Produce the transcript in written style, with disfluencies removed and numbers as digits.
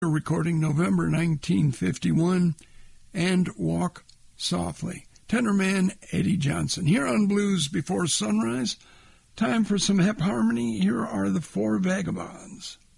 recording November 1951, and Walk Softly. Tenorman Eddie Johnson. Here on Blues Before Sunrise, time for some hip harmony. Here are the Four Vagabonds.